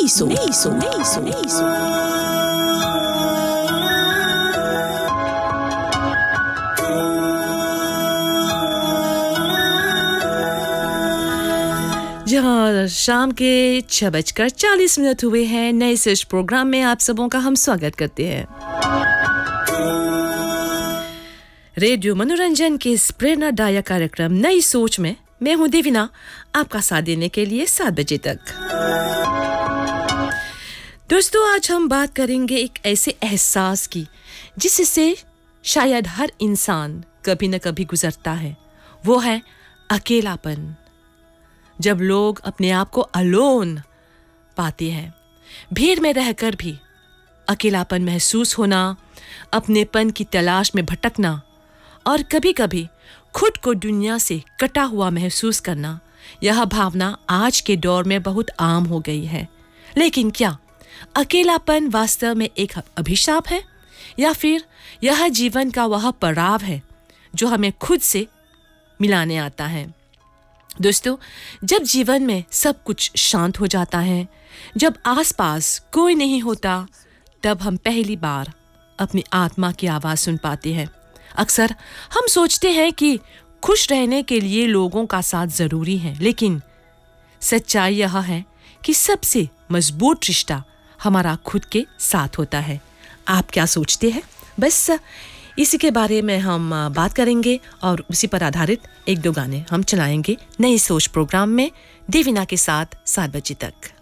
नई सोच। जहाँ शाम के 6:40 हुए हैं, नए सोच प्रोग्राम में आप सबों का हम स्वागत करते हैं। रेडियो मनोरंजन के इस प्रेरणादायक कार्यक्रम नई सोच में मैं हूं देवीना, आपका साथ देने के लिए 7 बजे तक। दोस्तों, आज हम बात करेंगे एक ऐसे एहसास की जिससे शायद हर इंसान कभी न कभी गुजरता है। वो है अकेलापन। जब लोग अपने आप को अलोन पाते हैं, भीड़ में रहकर भी अकेलापन महसूस होना, अपनेपन की तलाश में भटकना और कभी-कभी खुद को दुनिया से कटा हुआ महसूस करना, यह भावना आज के दौर में बहुत आम हो गई है। लेकिन क्या अकेलापन वास्तव में एक अभिशाप है, या फिर यह जीवन का वह पड़ाव है जो हमें खुद से मिलाने आता है? दोस्तों, जब जीवन में सब कुछ शांत हो जाता है, जब आसपास कोई नहीं होता, तब हम पहली बार अपनी आत्मा की आवाज़ सुन पाते हैं। अक्सर हम सोचते हैं कि खुश रहने के लिए लोगों का साथ ज़रूरी है, लेकिन सच्चाई यह है कि सबसे मजबूत रिश्ता हमारा खुद के साथ होता है। आप क्या सोचते हैं? बस इसी के बारे में हम बात करेंगे और उसी पर आधारित 1-2 गाने हम चलाएंगे नई सोच प्रोग्राम में देवीना के साथ 7 बजे तक।